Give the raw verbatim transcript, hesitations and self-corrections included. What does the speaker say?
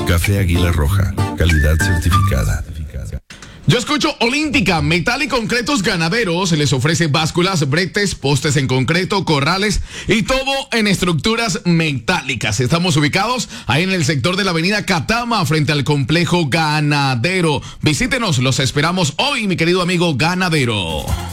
Café Águila Roja, calidad certificada. Yo escucho Olímpica, metal y concretos ganaderos. Se les ofrece básculas, bretes, postes en concreto, corrales y todo en estructuras metálicas. Estamos ubicados ahí en el sector de la avenida Catama, frente al complejo ganadero. Visítenos, los esperamos hoy, mi querido amigo ganadero.